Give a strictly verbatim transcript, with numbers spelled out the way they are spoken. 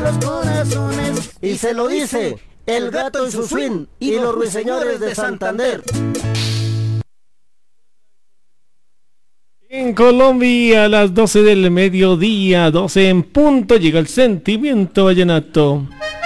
los corazones. Y se lo dice el gato y su swing y los ruiseñores de Santander. En Colombia, a las doce del mediodía, doce en punto, llega el sentimiento vallenato.